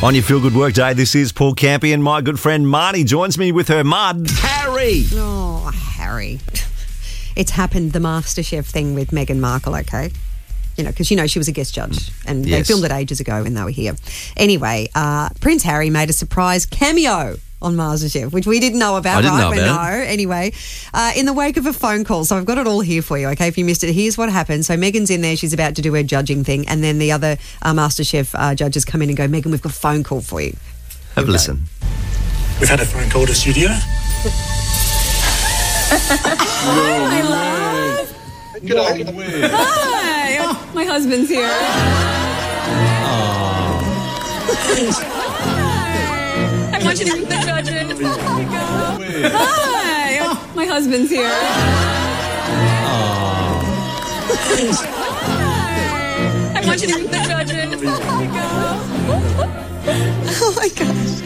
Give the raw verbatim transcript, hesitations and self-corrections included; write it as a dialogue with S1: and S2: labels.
S1: On your Feel Good Work Day, this is Paul Campy and my good friend Marnie joins me with her mud, Harry.
S2: Oh, Harry. It's happened, the MasterChef thing with Meghan Markle, okay? You know, because, you know, she was a guest judge and
S1: Yes.
S2: they filmed it ages ago when they were here. Anyway, uh, Prince Harry made a surprise cameo on MasterChef, which we didn't know about,
S1: I didn't
S2: right?
S1: know
S2: We
S1: about
S2: know. Anyway, uh, in the wake of a phone call, so I've got it all here for you, okay, if you missed it. Here's what happened. So Meghan's in there, she's about to do her judging thing, and then the other uh, MasterChef uh, judges come in and go, Meghan, we've got a phone call for you.
S1: Have a listen.
S3: We've had a phone call to studio.
S4: Hi, my love. Hi. Oh, my husband's here. I want you to meet the judges. Hi. Oh, my husband's here. I want you to meet the judges.
S2: Oh, my gosh.